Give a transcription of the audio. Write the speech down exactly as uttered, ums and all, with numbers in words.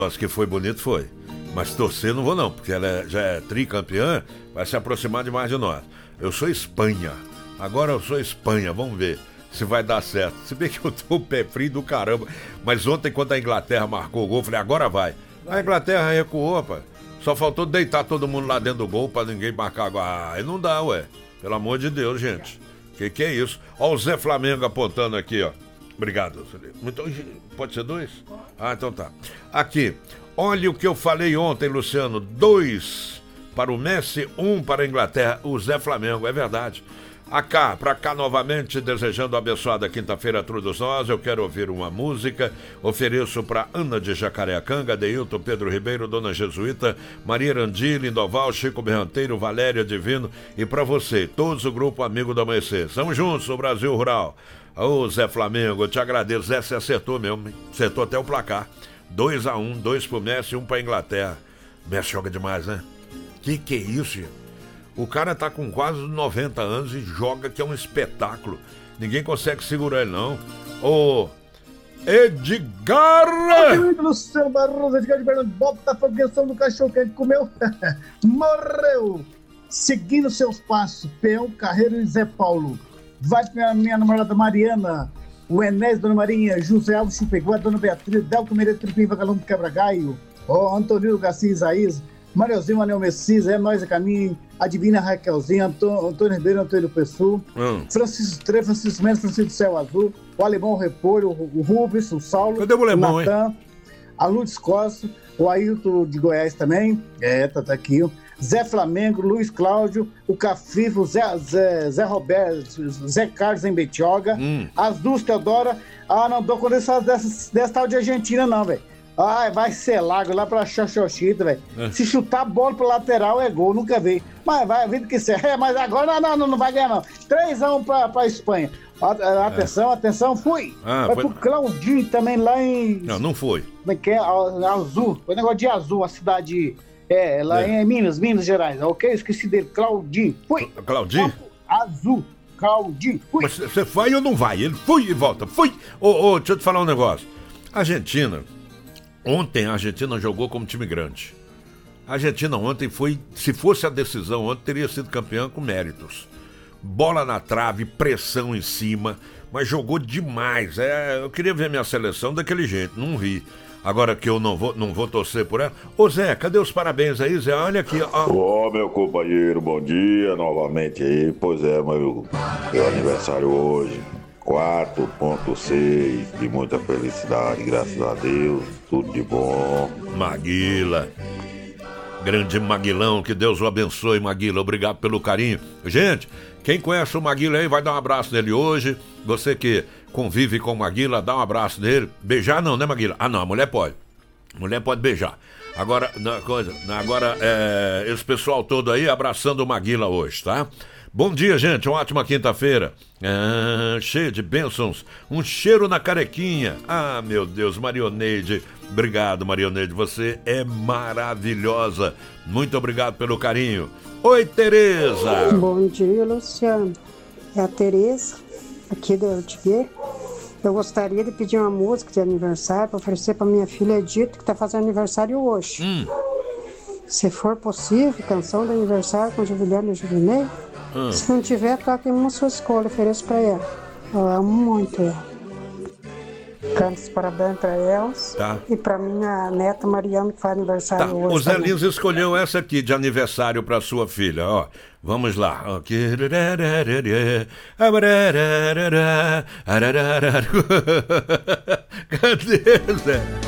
Nossa, que foi bonito, foi. Mas torcer não vou não, porque ela é, já é tricampeã, vai se aproximar demais de nós. Eu sou Espanha. Agora eu sou Espanha, vamos ver se vai dar certo. Se bem que eu tô o pé frio do caramba. Mas ontem, quando a Inglaterra marcou o gol, eu falei, agora vai. A Inglaterra recuou, rapaz. Só faltou deitar todo mundo lá dentro do gol pra ninguém marcar agora. Ah, aí não dá, ué. Pelo amor de Deus, gente. Que que é isso? Ó o Zé Flamengo apontando aqui, ó. Obrigado. Então, pode ser dois? Ah, então tá. Aqui. Olha o que eu falei ontem, Luciano. Dois para o Messi, um para a Inglaterra. O Zé Flamengo, é verdade. Acá, pra cá novamente, desejando abençoada quinta-feira a todos nós. Eu quero ouvir uma música. Ofereço para Ana de Jacareacanga, Deilton, Pedro Ribeiro, Dona Jesuíta, Maria Arandi, Lindoval, Chico Berranteiro, Valéria Divino e para você, todos o grupo Amigo do Amanhecer. Estamos juntos, o Brasil Rural. Ô Zé Flamengo, eu te agradeço. Zé, você acertou mesmo, hein? Acertou até o placar. dois a um, dois pro Messi e um pra Inglaterra. Messi joga demais, né? Que que é isso, gente? O cara tá com quase noventa anos e joga que é um espetáculo. Ninguém consegue segurar ele, não. Ô, Edgar! Amigo Luciano Barroso, Edgar de Bernardo, bota a fogueção do cachorro que ele comeu. Morreu! Seguindo seus passos, Peão Carreiro e Zé Paulo. Vai pra minha namorada Mariana, o Enés, Dona Marinha, José Alves Chupegua, Dona Beatriz, Delco Mereira, Tripim, Vagalume, Quebra-Gaio, ó, Antonino Garcia Isaías, Mariozinho, Anel Messias, É Nós a Caminho, a Divina Raquelzinha, Antônio, Antônio Ribeiro, Antônio Pessoa, hum. Francisco Tre, Francisco Mendes, Francisco do Céu Azul, o Alemão, o Repolho, o, o Rubens, o Saulo, Cadê o, Alemão, o Natan, hein? a Lourdes Costa, o Ailton de Goiás também, é, tá, tá aqui, Zé Flamengo, Luiz Cláudio, o Cafifo, Zé, Zé, Zé Roberto, Zé Carlos em Betioga, hum. as duas Teodora. Ah, não dou conta dessa, dessa, dessa tal de Argentina, não, velho. Ai, vai ser lago lá pra Xoxoxita, velho. É. Se chutar a bola pro lateral é gol, nunca vi. Mas vai, vindo que ser. É, mas agora não, não, não vai ganhar, não. três a um pra, pra Espanha. Atenção, é. atenção, fui. Ah, vai foi... pro Claudinho também lá em. Não, não foi. Como é que é? Azul. Foi negócio de Azul, a cidade. É, lá é. em Minas, Minas Gerais, ok? Esqueci dele, Claudinho. Fui. Claudinho? Azul, Claudinho. Fui. Mas você vai ou não vai? Ele foi e volta. Fui. Ô, ô, deixa eu te falar um negócio. Argentina. Ontem a Argentina jogou como time grande. A Argentina ontem foi, se fosse a decisão ontem, teria sido campeã com méritos. Bola na trave, pressão em cima, mas jogou demais. É, eu queria ver minha seleção daquele jeito, não vi. Agora que eu não vou, não vou torcer por ela. Ô Zé, cadê os parabéns aí, Zé? Olha aqui, ó. Ô, meu companheiro, bom dia novamente aí. Pois é, meu, meu aniversário hoje. quatro ponto seis, de muita felicidade, graças a Deus, tudo de bom. Maguila, grande Maguilão, que Deus o abençoe, Maguila, obrigado pelo carinho. Gente, quem conhece o Maguila aí, vai dar um abraço nele hoje. Você que convive com o Maguila, dá um abraço nele. Beijar não, né, Maguila? Ah, não, a mulher pode. A mulher pode beijar. Agora, na coisa, agora é, esse pessoal todo aí abraçando o Maguila hoje, tá? Bom dia, gente, uma ótima quinta-feira. Ah, cheio de bênçãos, um cheiro na carequinha. Ah, meu Deus, Marioneide. Obrigado, Marioneide, você é maravilhosa. Muito obrigado pelo carinho. Oi, Tereza. Bom dia, Luciano. É a Tereza, aqui da U T V. Eu gostaria de pedir uma música de aniversário para oferecer para minha filha Edith, que está fazendo aniversário hoje. Hum. Se for possível, canção de aniversário com Juliana e Julinei. Hum. Se não tiver, toque uma sua escolha, ofereço pra ela. Eu amo muito ela. Canto os parabéns pra elas. Tá. E pra minha neta Mariana, que faz aniversário tá. hoje. O Zé Lins escolheu essa aqui de aniversário pra sua filha, ó. Vamos lá. Cadê, Zé?